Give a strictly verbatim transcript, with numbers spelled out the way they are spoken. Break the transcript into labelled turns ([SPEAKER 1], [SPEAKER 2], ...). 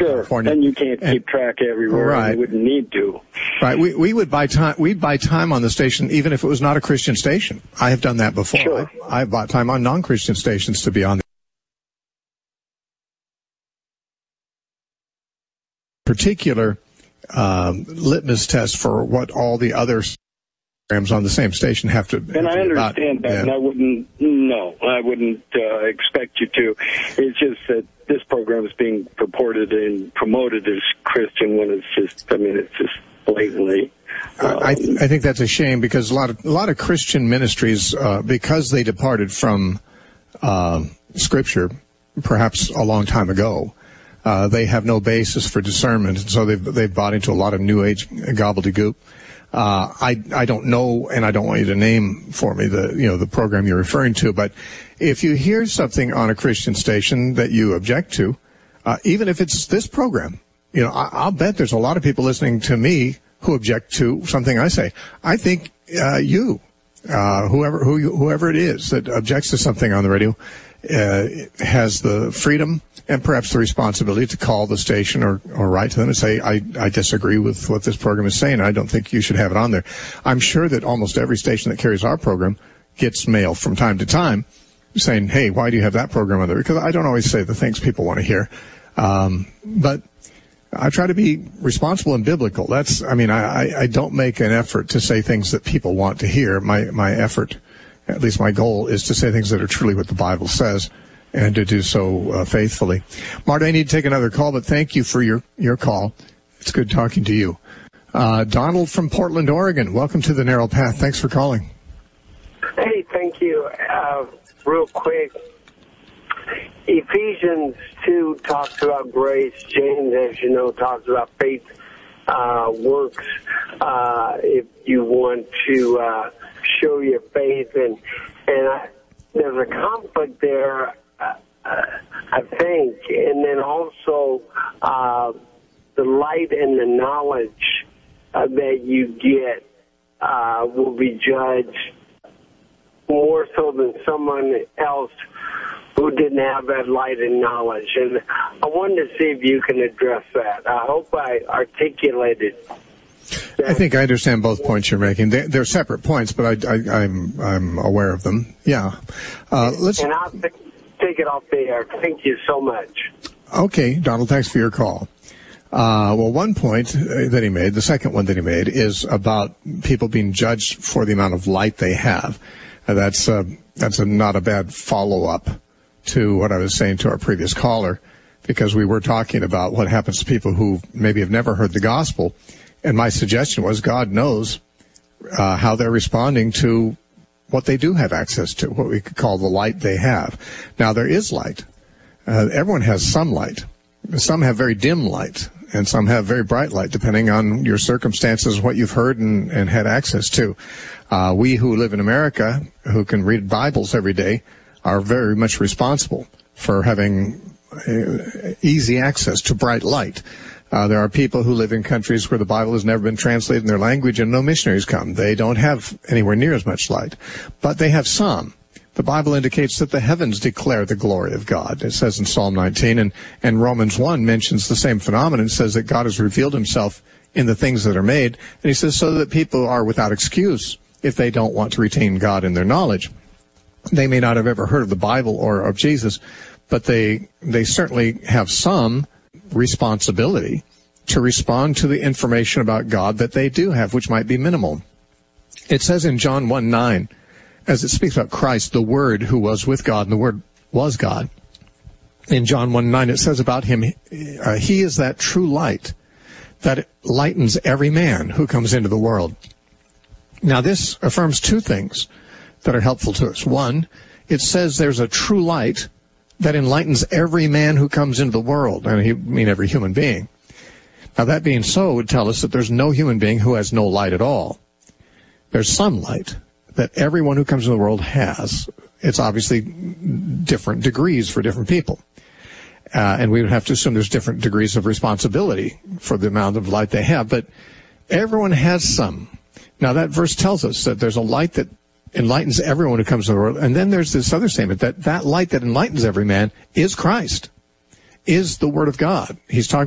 [SPEAKER 1] sure.
[SPEAKER 2] California.
[SPEAKER 1] And you can't
[SPEAKER 2] and,
[SPEAKER 1] keep track everywhere.
[SPEAKER 2] Right.
[SPEAKER 1] You wouldn't need to.
[SPEAKER 2] Right. We we would buy time. We'd buy time on the station, even if it was not a Christian station. I have done that before.
[SPEAKER 1] Sure.
[SPEAKER 2] I, I bought time on non-Christian stations to be on the particular um, litmus test for what all the other programs on the same station have to.
[SPEAKER 1] And I understand that,
[SPEAKER 2] yeah.
[SPEAKER 1] and I wouldn't. No, I wouldn't uh, expect you to. It's just that this program is being purported and promoted as Christian when it's just. I mean, it's just blatantly. Um,
[SPEAKER 2] I, I think that's a shame because a lot of a lot of Christian ministries, uh, because they departed from uh, Scripture, perhaps a long time ago. Uh, they have no basis for discernment, and so they've they've bought into a lot of New Age gobbledygook. Uh, I I don't know, and I don't want you to name for me the you know the program you're referring to. But if you hear something on a Christian station that you object to, uh, even if it's this program, you know I, I'll bet there's a lot of people listening to me who object to something I say. I think uh, you, uh, whoever who you, whoever it is that objects to something on the radio, uh, has the freedom and perhaps the responsibility to call the station or, or write to them and say, I, I disagree with what this program is saying. I don't think you should have it on there. I'm sure that almost every station that carries our program gets mail from time to time saying, hey, why do you have that program on there? Because I don't always say the things people want to hear. Um, but I try to be responsible and biblical. That's, I mean, I, I don't make an effort to say things that people want to hear. My, my effort, at least my goal, is to say things that are truly what the Bible says, and to do so uh, faithfully. Marta, I need to take another call, but thank you for your, your call. It's good talking to you. Uh, Donald from Portland, Oregon, welcome to the Narrow Path. Thanks for calling.
[SPEAKER 3] Hey, thank you. Uh, real quick, Ephesians two talks about grace. James, as you know, talks about faith uh, works. Uh, if you want to uh, show your faith, and and I, there's a conflict there. Uh, I think, and then also uh, the light and the knowledge uh, that you get uh, will be judged more so than someone else who didn't have that light and knowledge. And I wanted to see if you can address that. I hope I articulated that.
[SPEAKER 2] I think I understand both points you're making. They're, they're separate points, but I, I, I'm I'm aware of them. Yeah. Uh, let's.
[SPEAKER 3] And I'll take it off the air. Thank you so much.
[SPEAKER 2] Okay, Donald, thanks for your call. Uh, well, one point that he made, the second one that he made, is about people being judged for the amount of light they have. Uh, that's uh, that's a, not a bad follow-up to what I was saying to our previous caller, because we were talking about what happens to people who maybe have never heard the gospel. And my suggestion was God knows uh, how they're responding to what they do have access to, what we could call the light they have. Now, there is light. Uh, everyone has some light. Some have very dim light, and some have very bright light, depending on your circumstances, what you've heard and, and had access to. Uh, we who live in America, who can read Bibles every day, are very much responsible for having uh, easy access to bright light. Uh, there are people who live in countries where the Bible has never been translated in their language and no missionaries come. They don't have anywhere near as much light, but they have some. The Bible indicates that the heavens declare the glory of God. It says in Psalm nineteen, and, and Romans one mentions the same phenomenon. It says that God has revealed himself in the things that are made, and he says so that people are without excuse if they don't want to retain God in their knowledge. They may not have ever heard of the Bible or of Jesus, but they they certainly have some responsibility to respond to the information about God that they do have, which might be minimal. It says in John one nine, as it speaks about Christ, the Word who was with God, and the Word was God. In John one nine, it says about him, uh, he is that true light that lightens every man who comes into the world. Now, this affirms two things that are helpful to us. One, it says there's a true light that enlightens every man who comes into the world, and I mean every human being. Now, that being so would tell us that there's no human being who has no light at all. There's some light that everyone who comes into the world has. It's obviously different degrees for different people. Uh, and we would have to assume there's different degrees of responsibility for the amount of light they have, but everyone has some. Now, that verse tells us that there's a light that enlightens everyone who comes to the world. And then there's this other statement that that light that enlightens every man is Christ, is the Word of God. He's talking